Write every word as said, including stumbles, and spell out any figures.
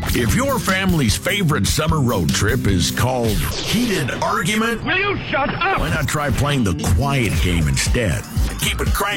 If your family's favorite summer road trip is called Heated Argument, Will you shut up? why not try playing the quiet game instead? Keep it cranky.